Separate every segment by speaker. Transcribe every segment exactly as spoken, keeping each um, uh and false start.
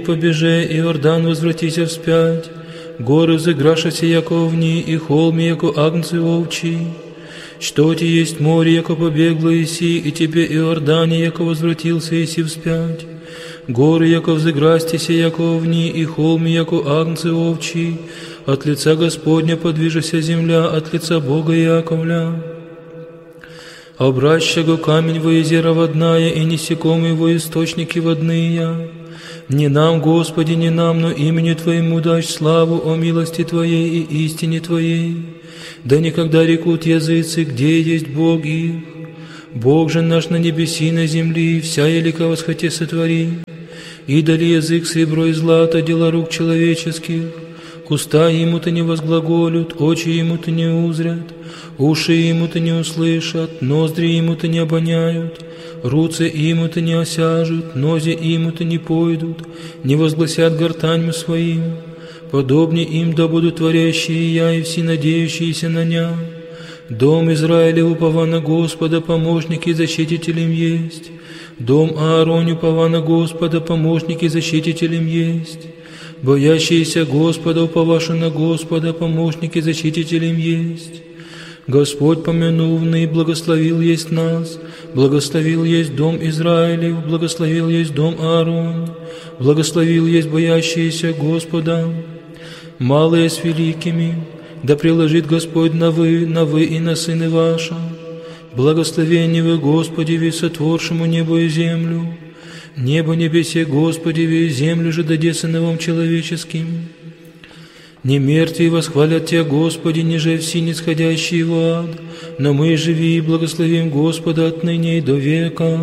Speaker 1: побеже, Иордан возвратися вспять, горы взыграшася, яко овни, и холми, яко агнцы овчи. Что ти есть море, яко побегло иси, и тебе, Иордане, яко возвратился иси вспять. Горы, яко взыграстися, яко овни, и холми, яко агнцы овчи. От лица Господня подвижася земля, от лица Бога Яковля. Обраща го камень во езера водная, и несекомый во источники водные. Не нам, Господи, не нам, но имени Твоему дашь славу о милости Твоей и истине Твоей. Да никогда рекут языцы, где есть Бог их. Бог же наш на небеси и на земли, вся елика восхоте сотвори. И дали язык сребро и злато, дела рук человеческих. Уста ему-то не возглаголют, очи ему-то не узрят, уши ему-то не услышат, ноздри ему-то не обоняют, руцы ему-то не осяжут, нози ему-то не пойдут, не возгласят гортанью своим. Подобнее им да будут творящие я и все надеющиеся на ня. Дом Израиля упова на Господа, помощник и защитителем есть. Дом Ааронь упова на Господа, помощник и защитителем есть. Боящиеся Господа, уповашу на Господа, помощник и защитителем есть. Господь помянувный благословил есть нас, благословил есть дом Израилев, благословил есть дом Аарон, благословил есть боящиеся Господа. Малые с великими, да приложит Господь на вы, на вы и на сыны ваши. Благословение вы, Господи, ви сотворшему небо и землю. Небо небесе, Господи, ви землю же даде сыновом человеческим. Не мертвые восхвалят Тебя, Господи, ниже все нисходящие в ад, но мы живи и благословим Господа отныне и до века.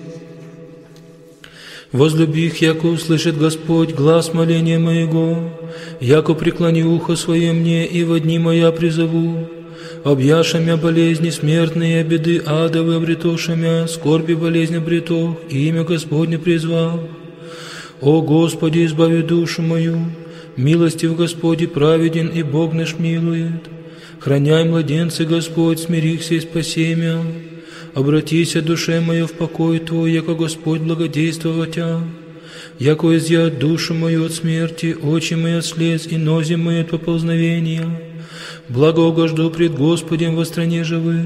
Speaker 1: Возлюби их, яко услышит Господь глаз моления моего, яко преклони ухо свое мне, и во дни моя призову. Объяша мя болезни смертные, беды адовы обретоша мя, скорби болезнь обретох, и имя Господне призвал. О Господи, избави душу мою, милостив Господи праведен, и Бог наш милует. Храняй младенцы, Господь, смирихся и спаси мя. Обратися, душе моя, в покой Твой, яко Господь благодействовать Тя. Яко изъят душу мою от смерти, очи мои от слез, и нози мои от поползновения. Благо угожду пред Господем во стране живых.